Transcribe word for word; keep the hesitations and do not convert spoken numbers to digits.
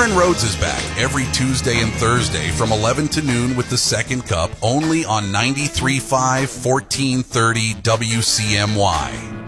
Aaron Rhodes is back every Tuesday and Thursday from eleven to noon with the Second Cup, only on ninety-three point five, fourteen thirty W C M Y.